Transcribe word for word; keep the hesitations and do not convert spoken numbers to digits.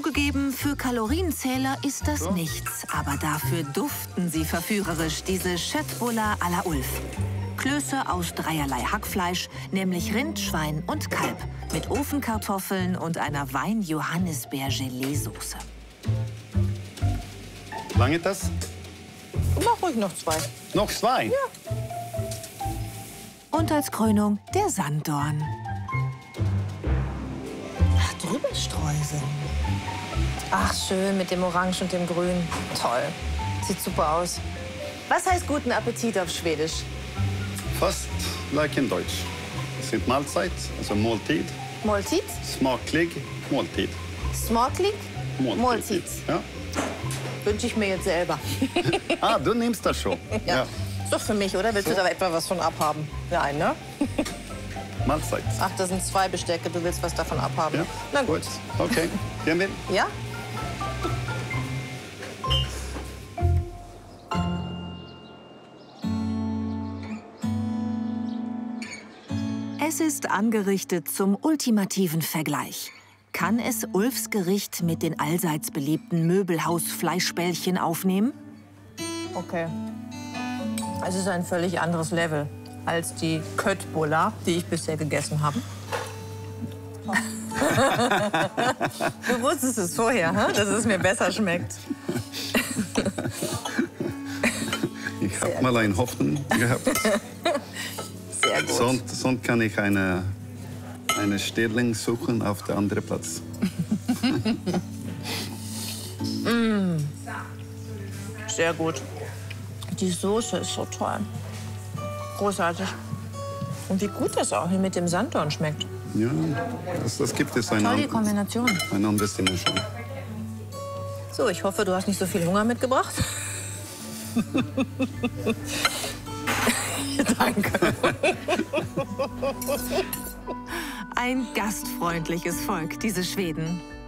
Zugegeben, für Kalorienzähler ist das so nichts. Aber dafür duften sie verführerisch, diese Köttbullar à la Ulf. Klöße aus dreierlei Hackfleisch, nämlich Rind, Schwein und Kalb. Mit Ofenkartoffeln und einer Wein-Johannisbeer-Gelee-Soße. Lange das? Mach ruhig noch zwei. Noch zwei? Ja. Und als Krönung der Sanddorn. Ach, drüber streuseln. Ach, schön mit dem Orange und dem Grün. Toll. Sieht super aus. Was heißt guten Appetit auf Schwedisch? Fast like in Deutsch. Es sind Mahlzeit, also Måltid. Måltid? Smaklig Måltid. Smaklig? Måltid. Måltid. Ja. Wünsche ich mir jetzt selber. Ah, du nimmst das schon. Ja. Ja. Ist doch für mich, oder? Willst So. du da etwa was von abhaben? Nein, ne? Mahlzeit. Ach, das sind zwei Bestecke. Du willst was davon abhaben? Ja. Na gut. Okay, gehen wir. Ja? Es ist angerichtet zum ultimativen Vergleich. Kann es Ulfs Gericht mit den allseits beliebten Möbelhaus-Fleischbällchen aufnehmen? Okay. Es ist ein völlig anderes Level als die Köttbullar, die ich bisher gegessen habe. Du wusstest es vorher, hm? Dass es mir besser schmeckt. Ich habe mal eine Hoffnung gehabt. Sehr gut. Sonst, sonst kann ich eine, eine Stellung suchen auf der anderen Platz. Mm. Sehr gut. Die Soße ist so toll. Großartig. Und wie gut das auch hier mit dem Sanddorn schmeckt. Ja, das, das gibt es eine, Tolle Kombination. eine andere Destination. So, ich hoffe, du hast nicht so viel Hunger mitgebracht. Danke. Ein gastfreundliches Volk, diese Schweden.